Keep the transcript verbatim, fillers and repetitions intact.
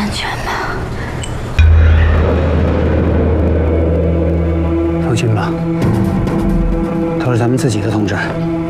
安全吗？ 放心吧，都是咱们自己的同志。